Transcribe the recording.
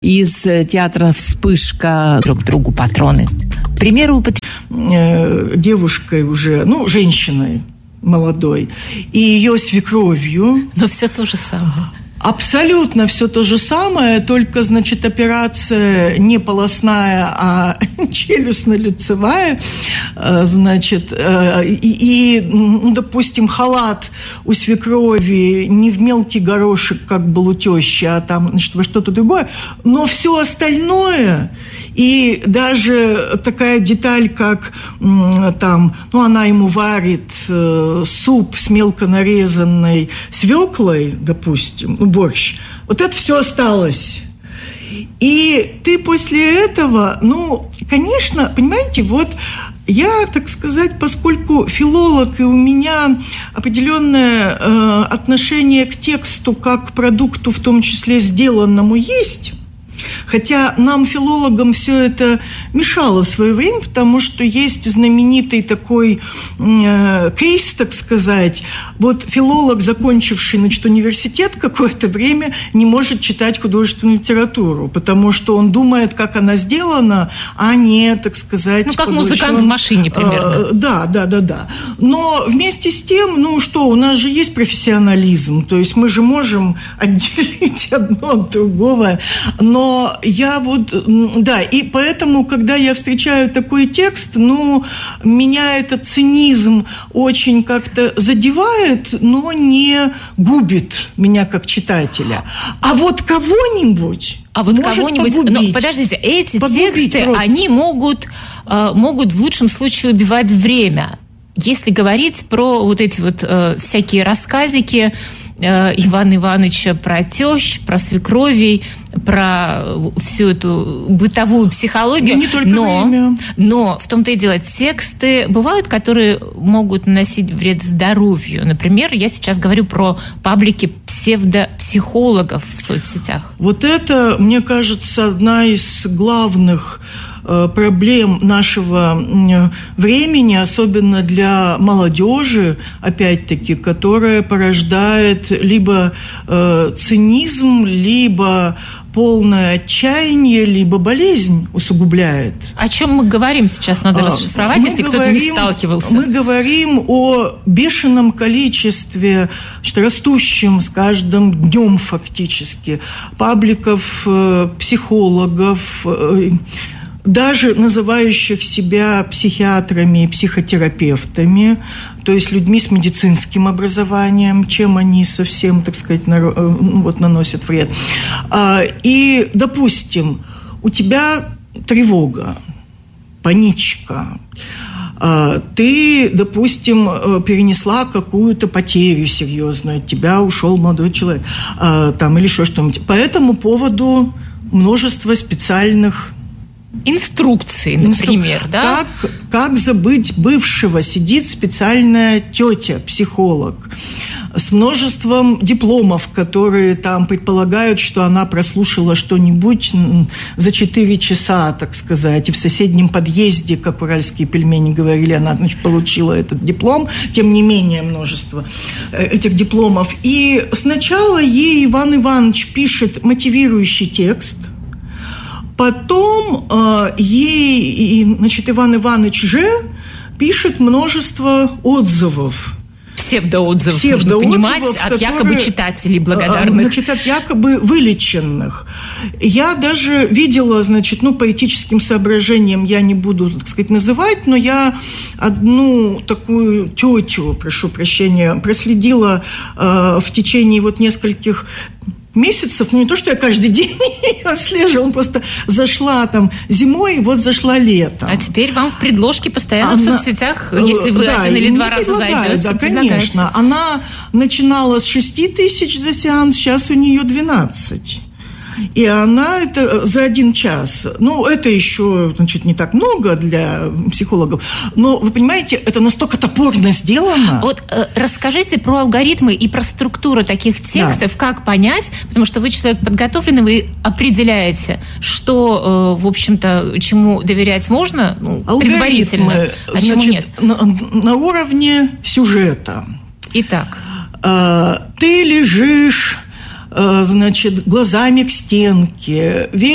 Из театра «Вспышка» друг к другу патроны. К примеру, девушкой уже, женщиной молодой, и ее свекровью. Но все то же самое. Абсолютно все то же самое, только, операция не полостная, а челюстно-лицевая, допустим, халат у свекрови не в мелкий горошек, как был у тещи, а там, во что-то другое, но все остальное, и даже такая деталь, как она ему варит суп с мелко нарезанной свеклой, допустим, борщ, вот это все осталось. И ты после этого, конечно, понимаете, я, так сказать, поскольку филолог, и у меня определенное отношение к тексту как к продукту, в том числе сделанному, есть. Хотя нам, филологам, все это мешало в свое время, потому что есть знаменитый такой кейс, так сказать. Филолог, закончивший, университет, какое-то время не может читать художественную литературу, потому что он думает, как она сделана, а не, так сказать... как музыкант в машине, примерно. Да. Но вместе с тем, у нас же есть профессионализм, то есть мы же можем отделить одно от другого, но я и поэтому, когда я встречаю такой текст, меня этот цинизм очень как-то задевает, но не губит меня как читателя. А кого-нибудь... Но подождите, эти тексты, просто. Они могут в лучшем случае убивать время. Если говорить про эти всякие рассказики Ивана Ивановича про тещ, про свекровей, про всю эту бытовую психологию. Не только время. Но в том-то и дело, тексты бывают, которые могут наносить вред здоровью. Например, я сейчас говорю про паблики псевдопсихологов в соцсетях. Это, мне кажется, одна из главных проблем нашего времени, особенно для молодежи, опять-таки, которая порождает либо цинизм, либо полное отчаяние, либо болезнь усугубляет. О чем мы говорим сейчас? Надо расшифровать, если кто-то не сталкивался. Мы говорим о бешеном количестве, растущем с каждым днем фактически, пабликов, психологов, даже называющих себя психиатрами и психотерапевтами, то есть людьми с медицинским образованием, чем они совсем, так сказать, наносят вред. И, допустим, у тебя тревога, паничка, ты, допустим, перенесла какую-то потерю серьезную, от тебя ушел молодой человек, или еще что-нибудь. По этому поводу множество специальных инструкции, например, да? Как забыть бывшего? Сидит специальная тетя, психолог, с множеством дипломов, которые предполагают, что она прослушала что-нибудь за 4 часа, так сказать, и в соседнем подъезде, как уральские пельмени говорили, она, получила этот диплом, тем не менее множество этих дипломов. И сначала ей Иван Иванович пишет мотивирующий текст, потом ей, Иван Иванович же пишет множество отзывов. Псевдоотзывов, нужно понимать, от якобы читателей благодарных. От якобы вылеченных. Я даже видела, по этическим соображениям, я не буду, так сказать, называть, но я одну такую тетю, прошу прощения, проследила в течение нескольких месяцев, не то, что я каждый день ее отслеживала, просто зашла зимой, и зашла летом. А теперь вам в предложке постоянно в соцсетях, если вы один или два раза зайдете. Да, конечно. Она начинала с 6 тысяч за сеанс, сейчас у нее 12. И она это за 1 час. Это еще, не так много для психологов. Но, вы понимаете, это настолько топорно сделано. Расскажите про алгоритмы и про структуру таких текстов, как понять, потому что вы человек подготовленный, вы определяете, что, в общем-то, чему доверять можно, предварительно, а чему нет. На уровне сюжета. Итак. Ты лежишь, глазами к стенке,